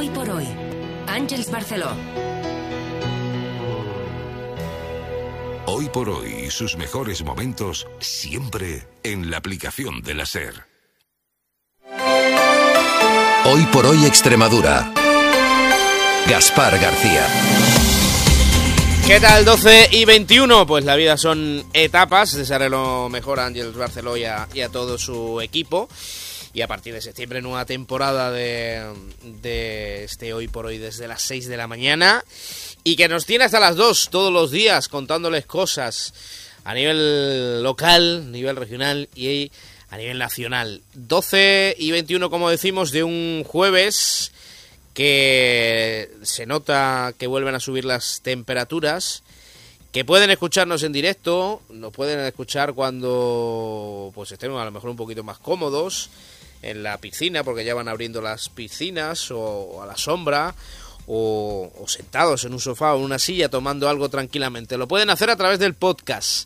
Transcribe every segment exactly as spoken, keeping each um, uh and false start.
Hoy por hoy, Àngels Barceló. Hoy por hoy, sus mejores momentos siempre en la aplicación de la SER. Hoy por hoy Extremadura. Gaspar García. ¿Qué tal? doce y veintiuno. Pues la vida son etapas. Desearé lo mejor a Àngels Barceló y a, y a todo su equipo. Y a partir de septiembre, nueva temporada de, de este Hoy por Hoy desde las seis de la mañana. Y que nos tiene hasta las dos todos los días contándoles cosas a nivel local, a nivel regional y a nivel nacional. doce y veintiuno, como decimos, de un jueves que se nota que vuelven a subir las temperaturas, que pueden escucharnos en directo, nos pueden escuchar cuando pues estemos a lo mejor un poquito más cómodos en la piscina, porque ya van abriendo las piscinas, o, o a la sombra, o, o sentados en un sofá o en una silla tomando algo tranquilamente. Lo pueden hacer a través del podcast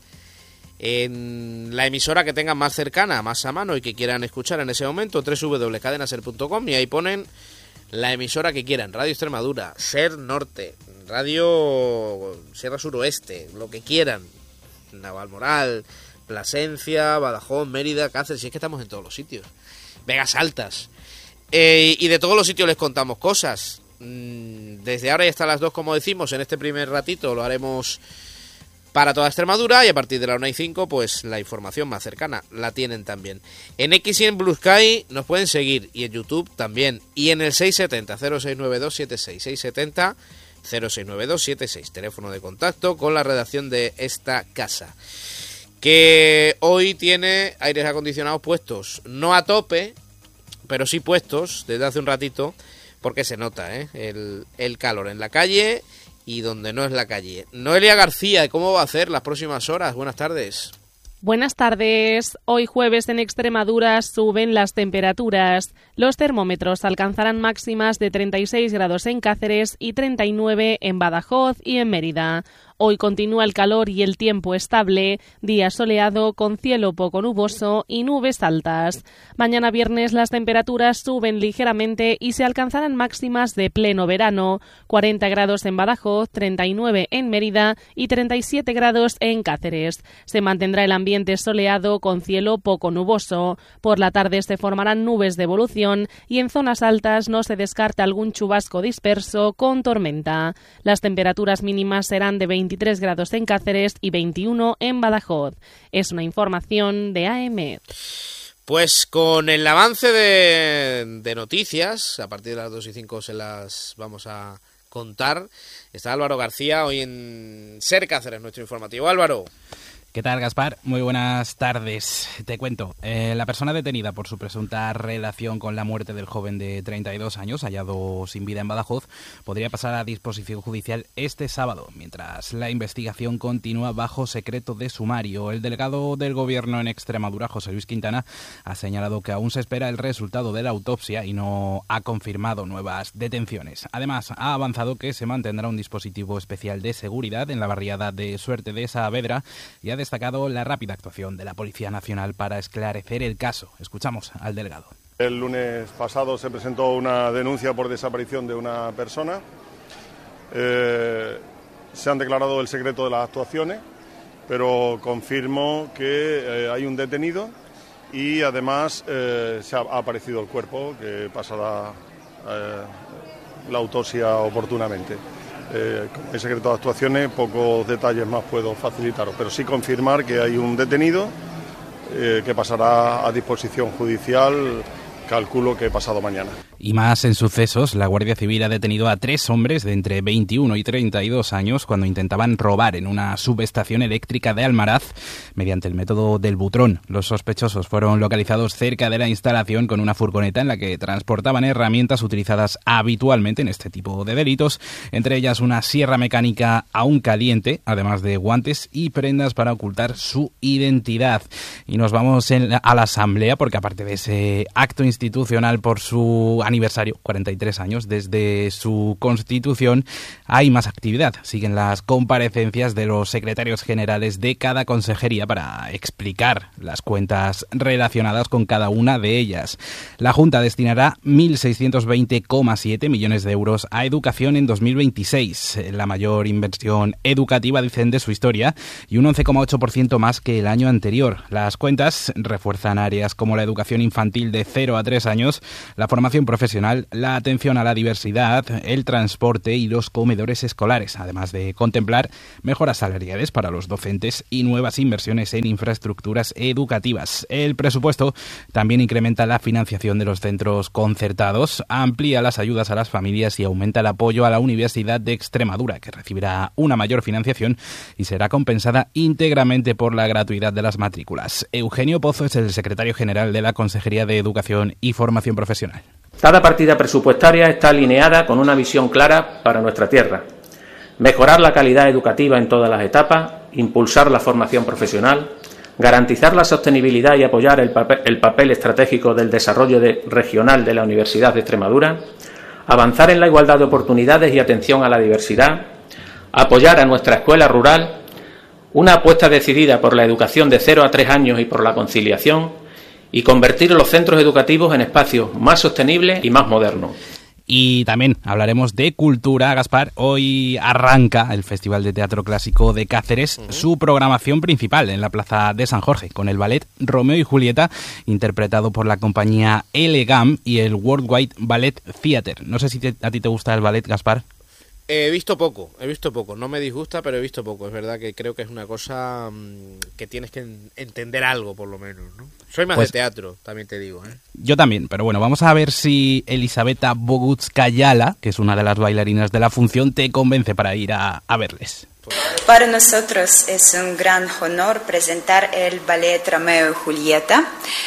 en la emisora que tengan más cercana, más a mano y que quieran escuchar en ese momento, doble u doble u doble u punto cadena ser punto com, y ahí ponen la emisora que quieran: Radio Extremadura, SER Norte, Radio Sierra Suroeste, lo que quieran, Navalmoral, Plasencia, Badajoz, Mérida, Cáceres. Si es que estamos en todos los sitios, Vegas Altas, eh, y de todos los sitios les contamos cosas. Desde ahora y hasta las dos, como decimos, en este primer ratito lo haremos para toda Extremadura, y a partir de la una y cinco, pues la información más cercana la tienen también. En X y en Blue Sky nos pueden seguir, y en YouTube también, y en el seis siete cero, cero seis nueve dos siete seis, seis siete cero, cero seis nueve dos siete seis, teléfono de contacto con la redacción de esta casa, que hoy tiene aires acondicionados puestos, no a tope, pero sí puestos desde hace un ratito, porque se nota ¿eh? el, el calor en la calle y donde no es la calle. Noelia García, ¿cómo va a hacer las próximas horas? Buenas tardes. Buenas tardes. Hoy jueves en Extremadura suben las temperaturas. Los termómetros alcanzarán máximas de treinta y seis grados en Cáceres y treinta y nueve en Badajoz y en Mérida. Hoy continúa el calor y el tiempo estable, día soleado con cielo poco nuboso y nubes altas. Mañana viernes las temperaturas suben ligeramente y se alcanzarán máximas de pleno verano, cuarenta grados en Badajoz, treinta y nueve en Mérida y treinta y siete grados en Cáceres. Se mantendrá el ambiente soleado con cielo poco nuboso. Por la tarde se formarán nubes de evolución y en zonas altas no se descarta algún chubasco disperso con tormenta. Las temperaturas mínimas serán de veintitrés grados en Cáceres y veintiuno en Badajoz. Es una información de A M. Pues con el avance de, de noticias, a partir de las dos y cinco se las vamos a contar. Está Álvaro García hoy en SER Cáceres, nuestro informativo. Álvaro. ¿Qué tal, Gaspar? Muy buenas tardes. Te cuento, eh, la persona detenida por su presunta relación con la muerte del joven de treinta y dos años, hallado sin vida en Badajoz, podría pasar a disposición judicial este sábado, mientras la investigación continúa bajo secreto de sumario. El delegado del Gobierno en Extremadura, José Luis Quintana, ha señalado que aún se espera el resultado de la autopsia y no ha confirmado nuevas detenciones. Además, ha avanzado que se mantendrá un dispositivo especial de seguridad en la barriada de Suerte de Saavedra y ha destacado la rápida actuación de la Policía Nacional para esclarecer el caso. Escuchamos al delegado. El lunes pasado se presentó una denuncia por desaparición de una persona. Eh, se han declarado el secreto de las actuaciones, pero confirmo que eh, hay un detenido y además eh, se ha, ha aparecido el cuerpo, que pasará eh, la autopsia oportunamente. Eh, con el secreto de actuaciones pocos detalles más puedo facilitaros, pero sí confirmar que hay un detenido eh, que pasará a disposición judicial, calculo que pasado mañana. Y más en sucesos, la Guardia Civil ha detenido a tres hombres de entre veintiuno y treinta y dos años cuando intentaban robar en una subestación eléctrica de Almaraz mediante el método del butrón. Los sospechosos fueron localizados cerca de la instalación con una furgoneta en la que transportaban herramientas utilizadas habitualmente en este tipo de delitos, entre ellas una sierra mecánica aún caliente, además de guantes y prendas para ocultar su identidad. Y nos vamos en la, a la asamblea, porque aparte de ese acto institucional por su aniversario, cuarenta y tres años desde su constitución, hay más actividad. Siguen las comparecencias de los secretarios generales de cada consejería para explicar las cuentas relacionadas con cada una de ellas. La Junta destinará mil seiscientos veinte coma siete millones de euros a educación en dos mil veintiséis, la mayor inversión educativa, dicen, de su historia, y un once coma ocho por ciento más que el año anterior. Las cuentas refuerzan áreas como la educación infantil de cero a tres años, la formación profesional, la atención a la diversidad, el transporte y los comedores escolares, además de contemplar mejoras salariales para los docentes y nuevas inversiones en infraestructuras educativas. El presupuesto también incrementa la financiación de los centros concertados, amplía las ayudas a las familias y aumenta el apoyo a la Universidad de Extremadura, que recibirá una mayor financiación y será compensada íntegramente por la gratuidad de las matrículas. Eugenio Pozo es el secretario general de la Consejería de Educación y Formación Profesional. Cada partida presupuestaria está alineada con una visión clara para nuestra tierra: mejorar la calidad educativa en todas las etapas, impulsar la formación profesional, garantizar la sostenibilidad y apoyar el papel, el papel estratégico del desarrollo de, regional de la Universidad de Extremadura, avanzar en la igualdad de oportunidades y atención a la diversidad, apoyar a nuestra escuela rural, una apuesta decidida por la educación de cero a tres años y por la conciliación, y convertir los centros educativos en espacios más sostenibles y más modernos. Y también hablaremos de cultura, Gaspar. Hoy arranca el Festival de Teatro Clásico de Cáceres, uh-huh. su programación principal en la Plaza de San Jorge, con el ballet Romeo y Julieta, interpretado por la compañía Elegam y el Worldwide Ballet Theatre. No sé si te, a ti te gusta el ballet, Gaspar. He visto poco, he visto poco, no me disgusta, pero he visto poco. Es verdad que creo que es una cosa mmm, que tienes que en- entender algo, por lo menos, ¿no? Soy más pues, de teatro, también te digo, ¿eh? Yo también, pero bueno, vamos a ver si Elisabetta Bogutskayala, que es una de las bailarinas de la función, te convence para ir a, a verles. Para nosotros es un gran honor presentar el ballet Romeo y Julieta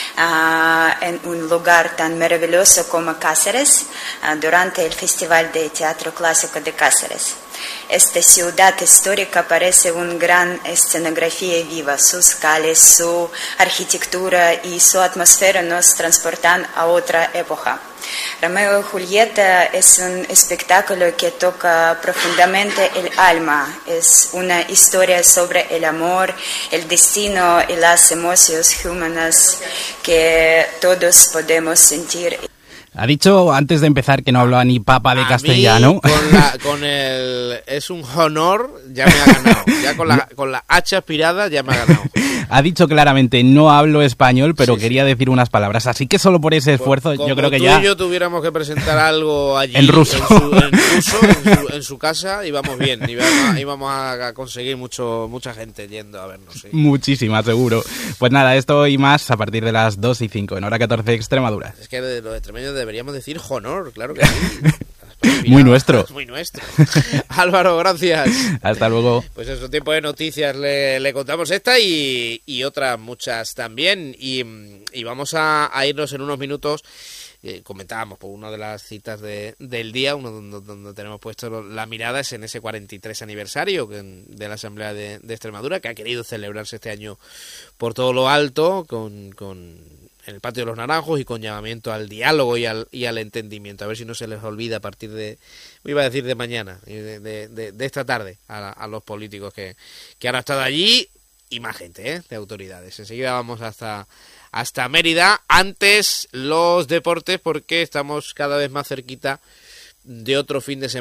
uh, en un lugar tan maravilloso como Cáceres uh, durante el Festival de Teatro Clásico de Cáceres. Esta ciudad histórica parece una gran escenografía viva. Sus calles, su arquitectura y su atmósfera nos transportan a otra época. Romeo y Julieta es un espectáculo que toca profundamente el alma. Es una historia sobre el amor, el destino y las emociones humanas que todos podemos sentir. Ha dicho antes de empezar que no hablaba ni papa de a castellano. Mí, con, la, con el es un honor, ya me ha ganado. Ya con la, con la H aspirada ya me ha ganado. Ha dicho claramente no hablo español, pero sí, quería sí. decir unas palabras. Así que solo por ese esfuerzo Como yo creo que tú ya... y yo tuviéramos que presentar algo allí en ruso, en su, en, ruso en, su, en su casa, íbamos bien. Íbamos, íbamos a conseguir mucho mucha gente yendo a vernos. ¿Sí? Muchísima, seguro. Pues nada, esto y más a partir de las dos y cinco en hora catorce Extremadura. Es que de los extremeños deberíamos decir honor, claro que sí. Mira, muy nuestro. Muy nuestro. Álvaro, gracias. Hasta luego. Pues eso, tiempo de noticias, le, le contamos esta y, y otras muchas también. Y, y vamos a, a irnos en unos minutos. Eh, comentábamos por una de las citas de, del día, uno donde, donde tenemos puesto la mirada es en ese cuarenta y tres aniversario que, de la Asamblea de, de Extremadura, que ha querido celebrarse este año por todo lo alto, con... con en el Patio de los Naranjos y con llamamiento al diálogo y al, y al entendimiento. A ver si no se les olvida a partir de, iba a decir de mañana, de, de, de, de esta tarde, a, a los políticos que, que han estado allí y más gente, ¿eh? De autoridades. Enseguida vamos hasta, hasta Mérida. Antes los deportes, porque estamos cada vez más cerquita de otro fin de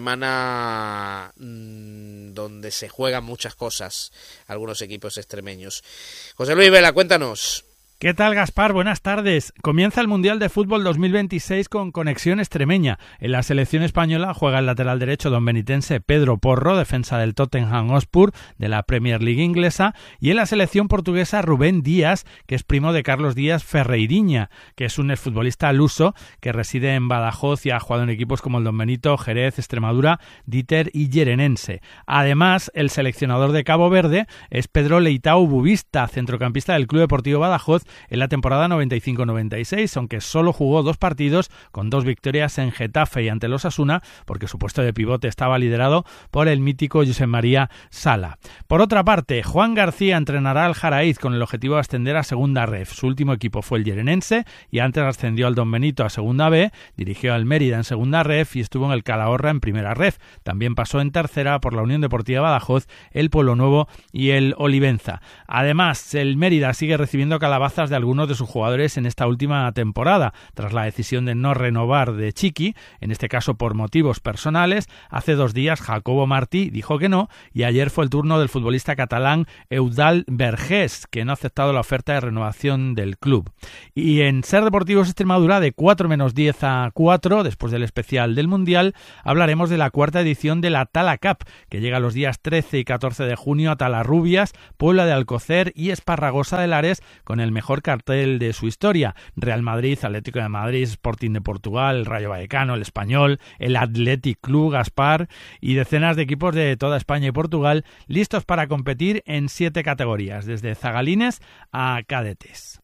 semana mmm, donde se juegan muchas cosas algunos equipos extremeños. José Luis Vela, cuéntanos. ¿Qué tal, Gaspar? Buenas tardes. Comienza el Mundial de Fútbol dos mil veintiséis con conexión extremeña. En la selección española juega el lateral derecho don benitense Pedro Porro, defensa del Tottenham Hotspur de la Premier League inglesa, y en la selección portuguesa Rubén Díaz, que es primo de Carlos Díaz Ferreirinha, que es un exfutbolista luso que reside en Badajoz y ha jugado en equipos como el Don Benito, Jerez, Extremadura, Dieter y Yerenense. Además, el seleccionador de Cabo Verde es Pedro Leitao Bubista, centrocampista del Club Deportivo Badajoz, en la temporada noventa y cinco noventa y seis, aunque solo jugó dos partidos con dos victorias en Getafe y ante el Osasuna, porque su puesto de pivote estaba liderado por el mítico Josep María Sala. Por otra parte, Juan García entrenará al Jaraíz con el objetivo de ascender a Segunda Ref. Su último equipo fue el Llenense y antes ascendió al Don Benito a Segunda B, dirigió al Mérida en Segunda Ref y estuvo en el Calahorra en Primera Ref. También pasó en Tercera por la Unión Deportiva Badajoz, el Pueblo Nuevo y el Olivenza. Además, el Mérida sigue recibiendo calabazas de algunos de sus jugadores en esta última temporada, tras la decisión de no renovar de Chiqui, en este caso por motivos personales. Hace dos días Jacobo Martí dijo que no y ayer fue el turno del futbolista catalán Eudald Vergés, que no ha aceptado la oferta de renovación del club. Y en Ser Deportivos Extremadura, de cuatro menos diez a cuatro, después del especial del Mundial, hablaremos de la cuarta edición de la Tala Cup, que llega los días trece y catorce de junio a Talarrubias, Puebla de Alcocer y Esparragosa de Lares, con el mejor cartel de su historia: Real Madrid, Atlético de Madrid, Sporting de Portugal, el Rayo Vallecano, el Español, el Athletic Club Gaspar y decenas de equipos de toda España y Portugal listos para competir en siete categorías, desde zagalines a cadetes.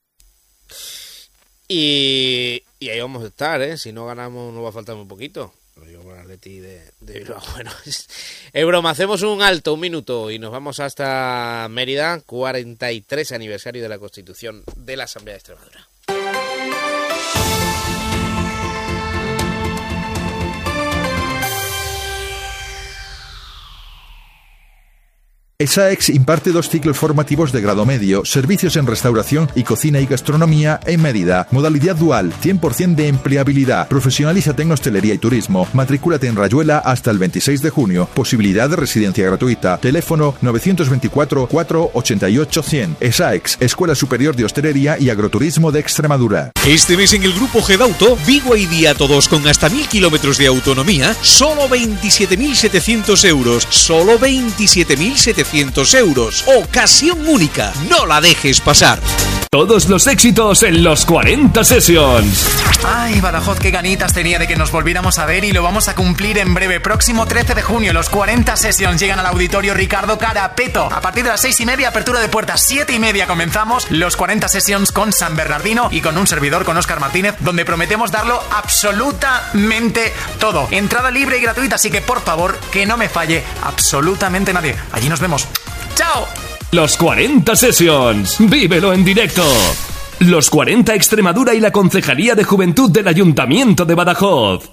Y, y ahí vamos a estar, ¿eh? Si no ganamos nos va a faltar muy poquito. Lo digo por Atleti de, de Bilbao. Bueno, es, es broma, hacemos un alto, un minuto, y nos vamos hasta Mérida, cuarenta y tres aniversario de la Constitución de la Asamblea de Extremadura. ESAEX imparte dos ciclos formativos de grado medio, servicios en restauración y cocina y gastronomía en Mérida. Modalidad dual, cien por ciento de empleabilidad. Profesionalízate en hostelería y turismo. Matricúlate en Rayuela hasta el veintiséis de junio. Posibilidad de residencia gratuita. Teléfono nueve dos cuatro, cuatro ocho ocho, cien. ESAEX, Escuela Superior de Hostelería y Agroturismo de Extremadura. Este mes en el grupo Gedauto, Vigo y Día Todos con hasta mil kilómetros de autonomía, solo veintisiete mil setecientos euros. Solo veintisiete mil setecientos euros. Ocasión única. No la dejes pasar. Todos los éxitos en los cuarenta Sessions. Ay, Badajoz, qué ganitas tenía de que nos volviéramos a ver y lo vamos a cumplir en breve. Próximo trece de junio, los cuarenta Sessions llegan al auditorio Ricardo Carapeto. A partir de las seis y media, apertura de puertas, siete y media comenzamos los cuarenta Sessions con San Bernardino y con un servidor, con Óscar Martínez, donde prometemos darlo absolutamente todo. Entrada libre y gratuita, así que por favor, que no me falle absolutamente nadie. Allí nos vemos. ¡Chao! Los cuarenta Sessions. Vívelo en directo. Los cuarenta Extremadura y la Concejalía de Juventud del Ayuntamiento de Badajoz.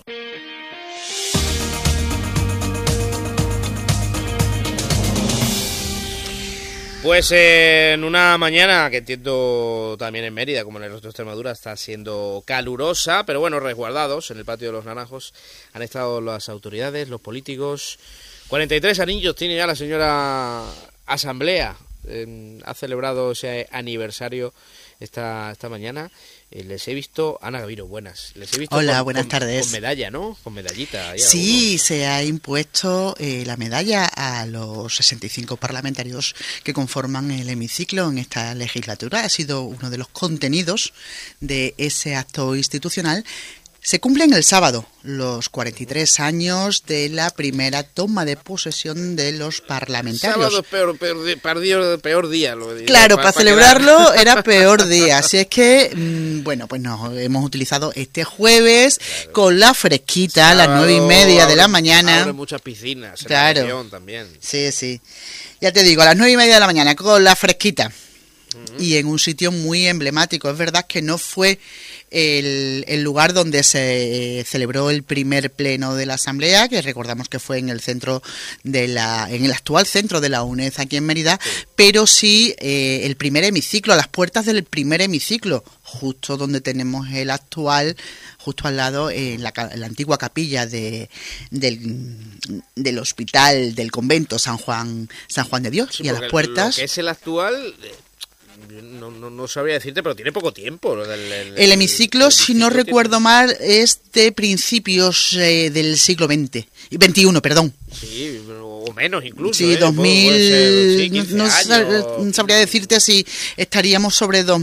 Pues eh, en una mañana que entiendo también en Mérida, como en el resto de Extremadura, está siendo calurosa, pero bueno, resguardados en el patio de los Naranjos han estado las autoridades, los políticos. cuarenta y tres anillos tiene ya la señora Asamblea. Eh, ha celebrado ese aniversario esta esta mañana. Eh, les he visto, Ana Gaviro, buenas. Les he visto Hola, con, buenas con, tardes. Con medalla, ¿no? Con medallita. Sí, se ha impuesto eh, la medalla a los sesenta y cinco parlamentarios que conforman el hemiciclo en esta legislatura. Ha sido uno de los contenidos de ese acto institucional. Se cumplen el sábado los cuarenta y tres años de la primera toma de posesión de los parlamentarios. Sábado peor, peor, peor, peor día. Lo digo, claro, para, para celebrarlo quedar... era peor día. Así es que, mmm, bueno, pues nos hemos utilizado este jueves claro. con la fresquita sábado, a las nueve y media de la mañana. Abre muchas piscinas. Claro. En la región también. Sí, sí. Ya te digo, a las nueve y media de la mañana con la fresquita. Uh-huh. Y en un sitio muy emblemático. Es verdad que no fue El, el lugar donde se celebró el primer pleno de la Asamblea, que recordamos que fue en el centro de la, en el actual centro de la UNED aquí en Mérida, sí. pero sí eh, el primer hemiciclo, a las puertas del primer hemiciclo, justo donde tenemos el actual, justo al lado, en la, en la antigua capilla de, del, del hospital del convento San Juan, San Juan de Dios, sí, y a las puertas. Lo que es el actual. No, no, no sabría decirte, pero tiene poco tiempo. El, el, el, el hemiciclo, el, el si no recuerdo tiene... mal, es de principios eh, del siglo veinte, veintiuno, perdón. Sí, o menos incluso. Sí, ¿eh? dos mil. Ser, sí, no años. Sabría decirte si estaríamos sobre dos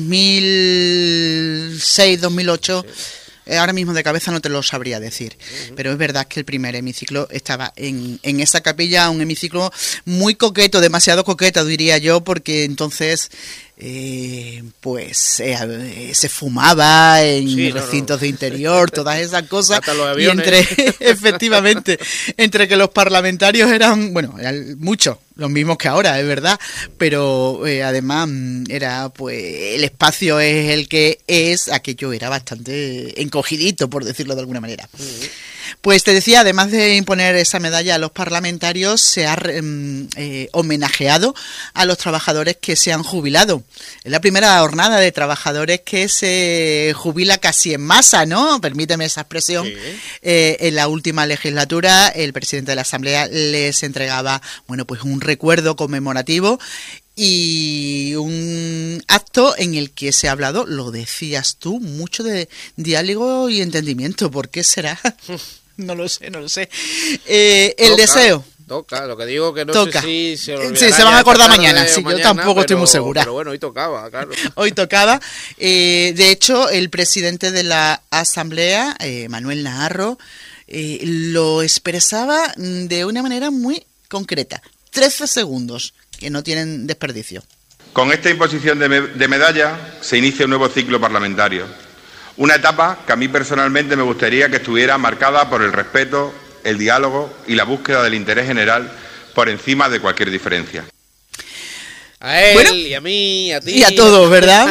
mil seis, dos mil ocho. Sí. Ahora mismo de cabeza no te lo sabría decir, uh-huh. pero es verdad que el primer hemiciclo estaba en, en esa capilla, un hemiciclo muy coqueto, demasiado coqueto diría yo, porque entonces eh, pues eh, se fumaba en Sí, no, recintos no. de interior, todas esas cosas. Hasta los Y aviones. entre, efectivamente, entre que los parlamentarios eran, bueno, eran muchos, los mismos que ahora, es verdad, pero eh, además mm, era, pues, el espacio es el que es, aquello era bastante encogidito, por decirlo de alguna manera. Pues te decía, además de imponer esa medalla a los parlamentarios, se ha mm, eh, homenajeado a los trabajadores que se han jubilado. Es la primera jornada de trabajadores que se jubila casi en masa, ¿no? Permíteme esa expresión. Sí. Eh, en la última legislatura, el presidente de la Asamblea les entregaba, bueno, pues un recuerdo conmemorativo y un acto en el que se ha hablado, lo decías tú, mucho de diálogo y entendimiento. ¿Por qué será? No lo sé, no lo sé. Eh, el Toca, deseo. Toca, lo que digo que no Toca. sé si se olvidará Sí, se van ya a acordar esta tarde mañana, o sí, yo mañana, tampoco estoy pero- muy segura. Pero bueno, hoy tocaba, claro. Hoy tocaba. Eh, de hecho, el presidente de la Asamblea, eh, Manuel Naharro, eh, lo expresaba de una manera muy concreta. trece segundos, que no tienen desperdicio. Con esta imposición de, me- de medalla se inicia un nuevo ciclo parlamentario. Una etapa que a mí personalmente me gustaría que estuviera marcada por el respeto, el diálogo y la búsqueda del interés general por encima de cualquier diferencia. A él, Bueno, y a mí, a ti. y a todos, ¿verdad?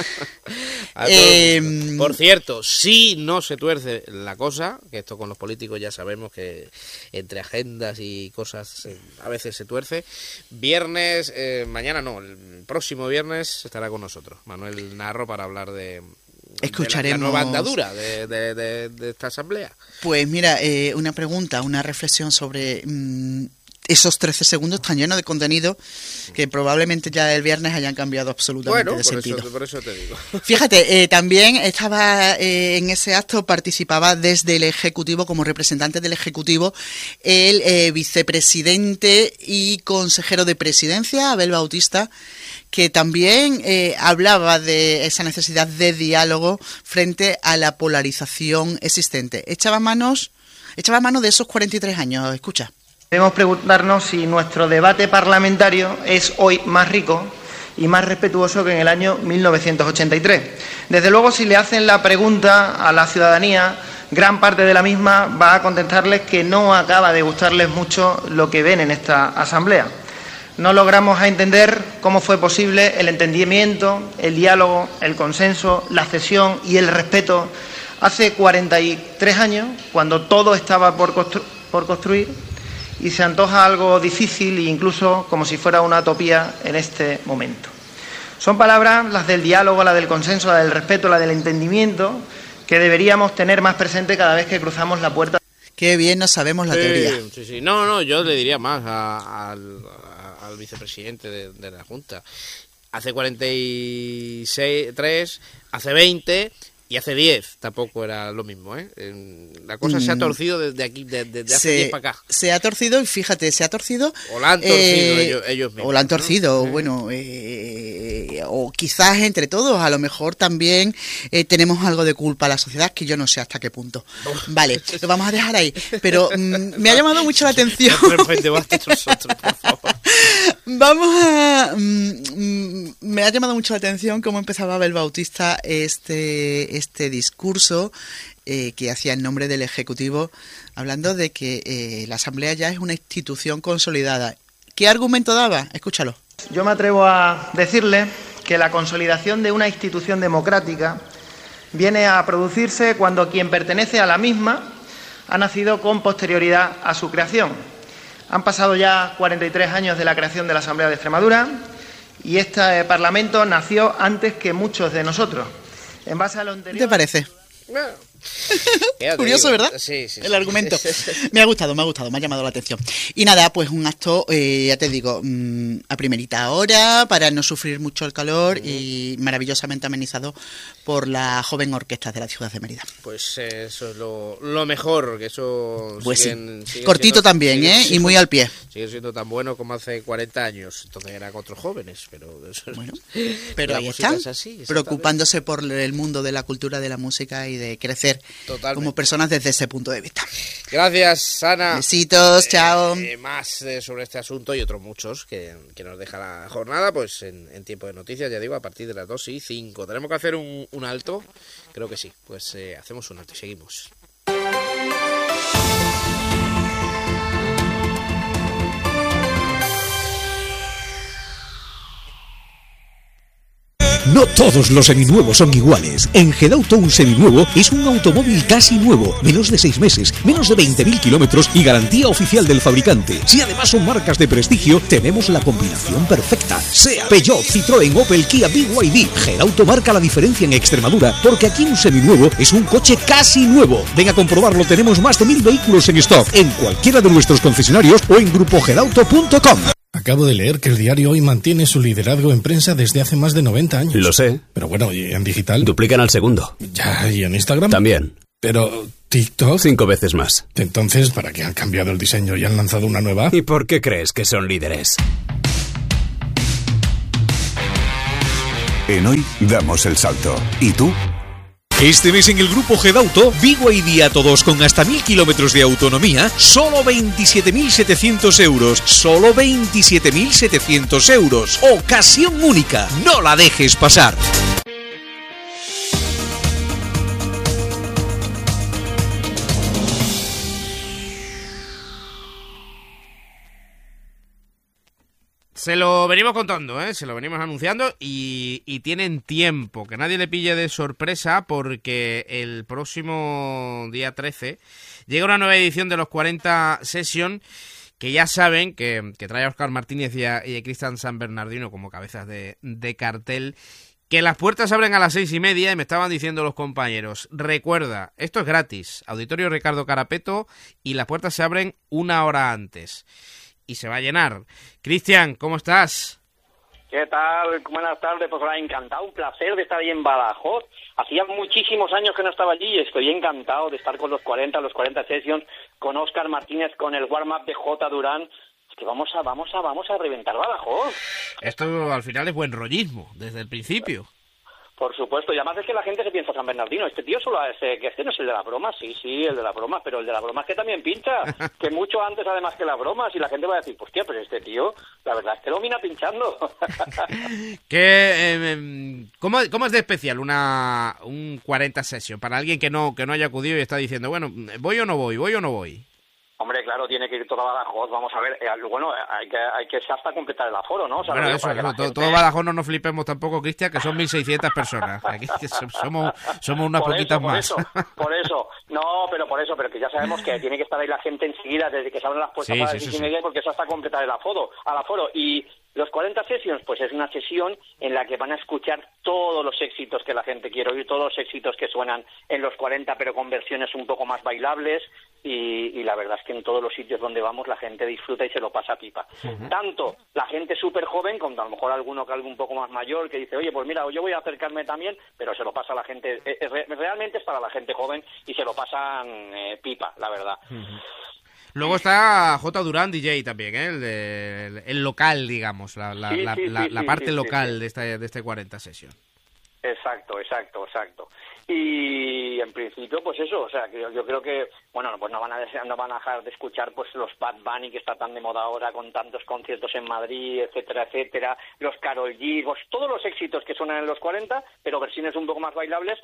A todos. Eh, Por cierto, si no se tuerce la cosa, que esto con los políticos ya sabemos que entre agendas y cosas eh, a veces se tuerce, viernes, eh, mañana no, el próximo viernes estará con nosotros Manuel Naharro para hablar de... Escucharemos de la, la nueva andadura de, de, de, de esta asamblea. Pues mira, eh, una pregunta, una reflexión sobre mm, esos trece segundos tan llenos de contenido que probablemente ya el viernes hayan cambiado absolutamente Bueno, de por sentido. eso, por eso te digo. Fíjate, eh, también estaba eh, en ese acto, participaba desde el Ejecutivo, como representante del Ejecutivo, el eh, vicepresidente y consejero de Presidencia, Abel Bautista, que también eh, hablaba de esa necesidad de diálogo frente a la polarización existente. Echaba manos, echaba mano de esos cuarenta y tres años, escucha. Debemos preguntarnos si nuestro debate parlamentario es hoy más rico y más respetuoso que en el año mil novecientos ochenta y tres. Desde luego, si le hacen la pregunta a la ciudadanía, gran parte de la misma va a contestarles que no acaba de gustarles mucho lo que ven en esta asamblea. No logramos entender cómo fue posible el entendimiento, el diálogo, el consenso, la cesión y el respeto hace cuarenta y tres años, cuando todo estaba por, constru- por construir, y se antoja algo difícil e incluso como si fuera una utopía en este momento. Son palabras, las del diálogo, la del consenso, la del respeto, la del entendimiento, que deberíamos tener más presente cada vez que cruzamos la puerta. Qué bien nos sabemos la Sí, teoría. sí, sí. No, no, yo le diría más a- al, a- al vicepresidente de, de la Junta. Hace cuarenta y tres, hace veinte y hace diez tampoco era lo mismo, ¿eh? En- La cosa se ha Mm. torcido desde aquí, desde, desde hace Se, diez para acá. se ha torcido, y fíjate, se ha torcido... O la han torcido eh, ellos, ellos mismos. O la han ¿no? torcido, Sí. bueno, eh, o quizás entre todos, a lo mejor también eh, tenemos algo de culpa a la sociedad, que yo no sé hasta qué punto. Vale, lo vamos a dejar ahí. Pero mm, me ha llamado mucho la atención... No te repente basta nosotros, por favor. Vamos a... mm, mm, me ha llamado mucho la atención cómo empezaba Abel Bautista este, este discurso eh, que hacía en nombre del Ejecutivo, hablando de que eh, la Asamblea ya es una institución consolidada. ¿Qué argumento daba? Escúchalo. Yo me atrevo a decirle que la consolidación de una institución democrática viene a producirse cuando quien pertenece a la misma ha nacido con posterioridad a su creación. Han pasado ya cuarenta y tres años de la creación de la Asamblea de Extremadura y este Parlamento nació antes que muchos de nosotros. En base a lo anterior... ¿Qué te parece? Ya te Curioso, digo. ¿verdad? Sí, sí, El sí. argumento. Me ha gustado, me ha gustado, me ha llamado la atención. Y nada, pues un acto, eh, ya te digo, mmm, a primerita hora, para no sufrir mucho el calor y maravillosamente amenizado por la joven orquesta de la ciudad de Mérida. Pues eh, eso es lo, lo mejor, que eso... Pues siguen, sí, siguen cortito siendo, también, siguen, ¿eh? siguen, y muy al pie. Sigue siendo tan bueno como hace cuarenta años, entonces eran otros jóvenes, pero... Eso, bueno, pero la ahí música están, es así, preocupándose por el mundo de la cultura, de la música y de crecer Totalmente. como personas desde ese punto de vista. Gracias, Ana. Besitos, eh, chao. Eh, más eh, sobre este asunto y otros muchos que, que nos deja la jornada, pues en, en tiempo de noticias, ya digo, a partir de las dos y cinco. Tenemos que hacer un, un alto, creo que sí, pues eh, hacemos un alto y seguimos. No todos los seminuevos son iguales. En Gedauto un seminuevo es un automóvil casi nuevo, menos de seis meses, menos de veinte mil kilómetros y garantía oficial del fabricante. Si además son marcas de prestigio, tenemos la combinación perfecta. Sea Peugeot, Citroën, Opel, Kia, B Y D. Gedauto marca la diferencia en Extremadura, porque aquí un seminuevo es un coche casi nuevo. Ven a comprobarlo, tenemos más de mil vehículos en stock, en cualquiera de nuestros concesionarios o en grupo gedauto punto com. Acabo de leer que el diario Hoy mantiene su liderazgo en prensa desde hace más de noventa años. Lo sé. Pero bueno, ¿y en digital? Duplican al segundo. Ya, ¿y en Instagram? También. Pero TikTok... Cinco veces más. Entonces, ¿para qué han cambiado el diseño y han lanzado una nueva? ¿Y por qué crees que son líderes? En Hoy damos el salto. ¿Y tú? Este mes en el grupo Gedauto, B Y D a todos con hasta mil kilómetros de autonomía, solo veintisiete mil setecientos euros. Solo veintisiete mil setecientos euros. Ocasión única. No la dejes pasar. Se lo venimos contando, ¿eh? Se lo venimos anunciando y, y tienen tiempo, que nadie le pille de sorpresa porque el próximo día trece llega una nueva edición de los cuarenta Session, que ya saben que, que trae a Óscar Martínez y a, y a Cristian San Bernardino como cabezas de, de cartel, que las puertas abren a las seis y media y me estaban diciendo los compañeros, recuerda, esto es gratis, Auditorio Ricardo Carapeto y las puertas se abren una hora antes. Y se va a llenar. Cristian, ¿cómo estás? ¿Qué tal? Buenas tardes, pues ahora encantado, un placer de estar ahí en Badajoz. Hacía muchísimos años que no estaba allí y estoy encantado de estar con los cuarenta, los cuarenta Sessions, con Óscar Martínez, con el warm-up de J. Durán. Es que vamos a, vamos a, vamos a reventar Badajoz. Esto al final es buen rollismo, desde el principio. Por supuesto, y además es que la gente se piensa San Bernardino, este tío solo es, eh, que este no es el de la broma, sí, sí, el de la broma, pero el de la broma es que también pincha, que mucho antes además que la broma, si la gente va a decir, pues tío, pero este tío, la verdad es que lo mina pinchando. ¿Qué, eh, ¿cómo, ¿Cómo es de especial una un cuarenta Session para alguien que no que no haya acudido y está diciendo, bueno, voy o no voy, voy o no voy? Hombre, claro, tiene que ir toda Badajoz, vamos a ver, eh, bueno, hay que hay que hasta completar el aforo, ¿no? O sea, bueno, no, eso, eso todo, gente... todo Badajoz no nos flipemos tampoco, Cristian, que son mil seiscientas personas, aquí somos, somos unas por poquitas eso, por más. Eso, por eso, no, pero por eso, pero que ya sabemos que tiene que estar ahí la gente enseguida, desde que se abren las puertas sí, para sí, las sí, seis y media, porque eso hasta completar el aforo, al aforo, y los cuarenta Sessions, pues es una sesión en la que van a escuchar todos los éxitos que la gente quiere oír, todos los éxitos que suenan en los cuarenta, pero con versiones un poco más bailables, y, y la verdad es que en todos los sitios donde vamos la gente disfruta y se lo pasa pipa. Uh-huh. Tanto la gente súper joven, como a lo mejor alguno que algo un poco más mayor, que dice, oye, pues mira, yo voy a acercarme también, pero se lo pasa a la gente, eh, eh, realmente es para la gente joven y se lo pasan eh, pipa, la verdad. Uh-huh. Luego está J. Durán D J también, ¿eh? el, de, el, el local, digamos, la, la, sí, la, sí, la, sí, la sí, parte sí, local sí. de este de este cuarenta Session. Exacto, exacto, exacto. Y en principio, pues eso, o sea, que yo, yo creo que, bueno, pues no van a no van a dejar de escuchar pues los Bad Bunny, que está tan de moda ahora con tantos conciertos en Madrid, etcétera, etcétera, los Karol G, pues, todos los éxitos que suenan en los cuarenta, pero versiones un poco más bailables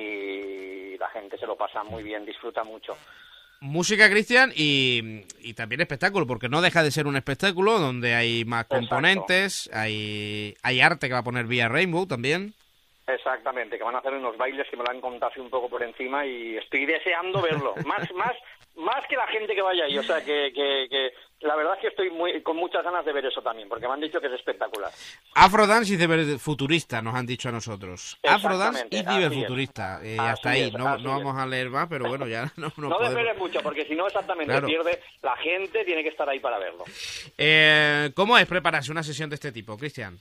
y la gente se lo pasa muy bien, disfruta mucho. Música, Cristian, y, y también espectáculo, porque no deja de ser un espectáculo donde hay más componentes, hay, hay arte que va a poner Vía Rainbow también. Exactamente, que van a hacer unos bailes que me lo han contado así un poco por encima y estoy deseando verlo, más más más que la gente que vaya ahí, o sea, que, que, que la verdad es que estoy muy con muchas ganas de ver eso también, porque me han dicho que es espectacular. Afrodance y ciberfuturista nos han dicho a nosotros. Afrodance y ciberfuturista, y hasta ahí, es, no, no vamos a leer más, pero bueno, ya no No, no desveles mucho, porque si no exactamente claro. pierde, la gente tiene que estar ahí para verlo. Eh, ¿Cómo es prepararse una sesión de este tipo, Cristian?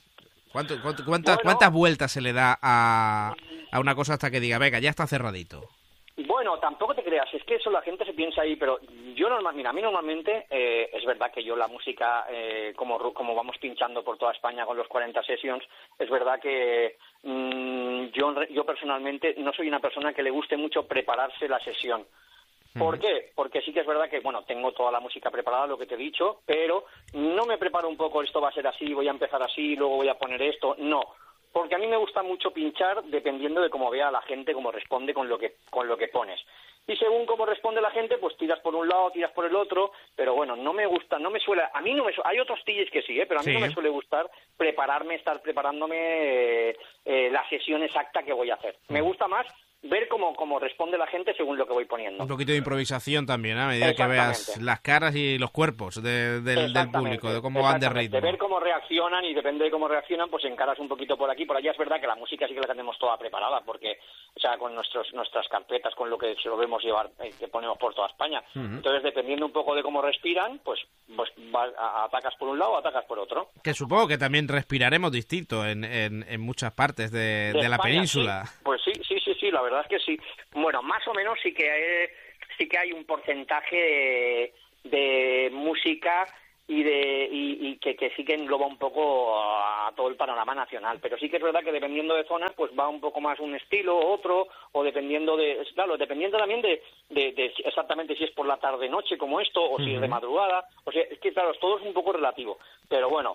¿Cuánto, cuánto, cuántas, Bueno. ¿Cuántas vueltas se le da a, a una cosa hasta que diga, venga, ya está cerradito? Bueno, tampoco te creas, es que eso la gente se piensa ahí, pero yo normal, mira, a mí normalmente eh, es verdad que yo la música, eh, como como vamos pinchando por toda España con los cuarenta Sessions, es verdad que mmm, yo, yo personalmente no soy una persona que le guste mucho prepararse la sesión. ¿Por qué? Porque sí que es verdad que, bueno, tengo toda la música preparada, lo que te he dicho, pero no me preparo un poco, esto va a ser así, voy a empezar así, luego voy a poner esto, no. Porque a mí me gusta mucho pinchar dependiendo de cómo vea la gente, cómo responde con lo que con lo que pones. Y según cómo responde la gente, pues tiras por un lado, tiras por el otro, pero bueno, no me gusta, no me suele, a mí no me su- hay otros D Js que sí, ¿eh? Pero a mí Sí. no me suele gustar prepararme, estar preparándome eh, eh, la sesión exacta que voy a hacer. Me gusta más ver cómo, cómo responde la gente según lo que voy poniendo. Un poquito de improvisación también, ¿eh? A medida que veas Exactamente. las caras y los cuerpos de- del, del Exactamente, público, de cómo van de exactamente. ritmo. De ver cómo reaccionan y depende de cómo reaccionan, pues encaras un poquito por aquí, por allá. Es verdad que la música sí que la tenemos toda preparada, porque, o sea, con nuestros nuestras carpetas, con lo que solemos llevar, eh, que ponemos por toda España. Ujú. Entonces, dependiendo un poco de cómo respiran, pues, pues vas a- atacas por un lado o atacas por otro. Que supongo que también respiraremos distinto en, en, en muchas partes de, de la España, península. sí. Pues sí, sí, sí, sí, la verdad es que sí. Bueno, más o menos sí que hay, sí que hay un porcentaje de, de música y de y, y que, que sí que engloba un poco a todo el panorama nacional, pero sí que es verdad que dependiendo de zonas pues va un poco más un estilo, otro, o dependiendo de, claro, dependiendo también de, de, de exactamente si es por la tarde-noche como esto, o si es de Ujú. madrugada, o sea, es que claro, todo es un poco relativo, pero bueno,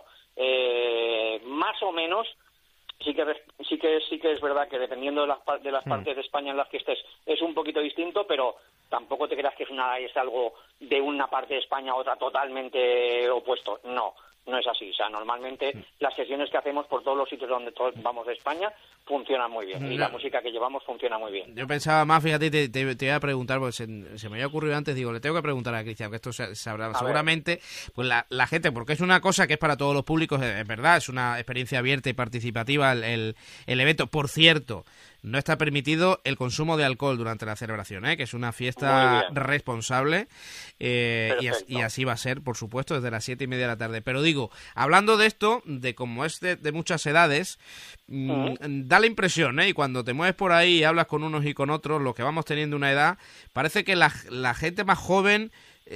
eh, más o menos sí que res- sí que sí que es verdad que dependiendo de las par- de las Mm. partes de España en las que estés es un poquito distinto, pero tampoco te creas que es una es algo de una parte de España a otra totalmente opuesto. No, no es así. O sea, normalmente las sesiones que hacemos por todos los sitios donde todos vamos de España funcionan muy bien y Ya. la música que llevamos funciona muy bien. Yo pensaba más, fíjate, te, te, te iba a preguntar, porque se, se me había ocurrido antes, digo, le tengo que preguntar a Cristian, que esto se, sabrá, ver. seguramente, pues la, la gente, porque es una cosa que es para todos los públicos, es, es verdad, es una experiencia abierta y participativa el, el, el evento. Por cierto, no está permitido el consumo de alcohol durante la celebración, ¿eh? Que es una Muy fiesta bien. responsable, eh, y, as- Perfecto. y así va a ser, por supuesto, desde las siete y media de la tarde. Pero digo, hablando de esto, de como es de, de muchas edades, mm, Ujú. da la impresión, ¿eh? Y cuando te mueves por ahí y hablas con unos y con otros, los que vamos teniendo una edad, parece que la, la gente más joven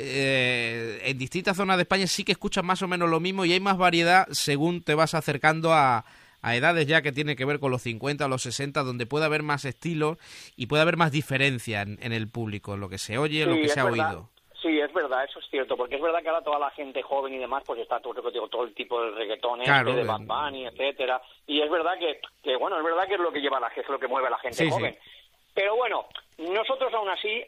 eh, en distintas zonas de España sí que escuchan más o menos lo mismo y hay más variedad según te vas acercando a, a edades ya que tiene que ver con los cincuenta o los sesenta, donde puede haber más estilos y puede haber más diferencia en, en el público, en lo que se oye, en lo Sí, que es se ha verdad. oído. Sí, es verdad, eso es cierto, porque es verdad que ahora toda la gente joven y demás, pues está todo, lo que digo, todo el tipo de reggaetón, Claro, este, de eh. Bad Bunny, etcétera, y es verdad que, que, bueno, es verdad que es lo que lleva la que es lo que mueve a la gente Sí, sí. joven. Pero bueno, nosotros aún así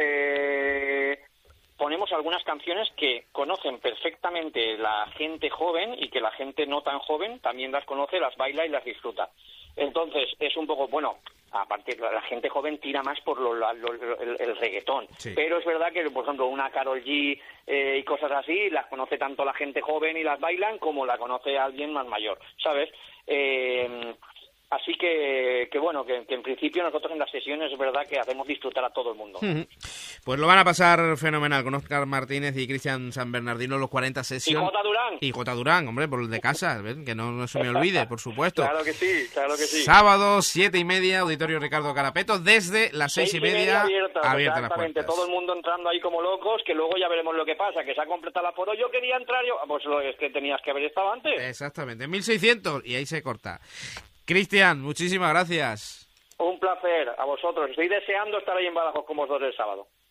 eh, ponemos algunas canciones que conocen perfectamente la gente joven y que la gente no tan joven también las conoce, las baila y las disfruta. Entonces, es un poco, bueno, a partir la la gente joven tira más por lo, la- lo- lo- el, el reggaetón. Sí. Pero es verdad que, por ejemplo, una Karol G eh, y cosas así, las conoce tanto la gente joven y las bailan como la conoce alguien más mayor, ¿sabes? Eh, así que, que bueno, que, que en principio nosotros en las sesiones es verdad que hacemos disfrutar a todo el mundo. Ujú. Pues lo van a pasar fenomenal con Óscar Martínez y Cristian San Bernardino los cuarenta ¿Y Sessions. Jota Durán? Y Jota Durán, hombre, por el de casa, ¿ven? Que no, no se me olvide, por supuesto. Claro que sí, claro que sí. Sábado, siete y media, Auditorio Ricardo Carapeto, desde las seis y media, abierta, abiertas las exactamente, puertas. todo el mundo entrando ahí como locos, que luego ya veremos lo que pasa, que se ha completado la foro, yo quería entrar, yo, pues lo es que tenías que haber estado antes. Exactamente, mil seiscientos y ahí se corta. Cristian, muchísimas gracias. Un placer a vosotros, estoy deseando estar ahí en Badajoz con vosotros el sábado.